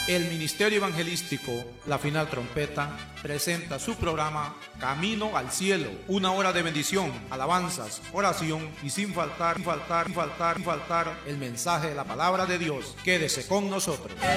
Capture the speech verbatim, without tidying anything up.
El Ministerio Evangelístico La Final Trompeta presenta su programa Camino al Cielo, una hora de bendición, alabanzas, oración y sin faltar, sin faltar, sin faltar, sin faltar el mensaje de la palabra de Dios. Quédese con nosotros.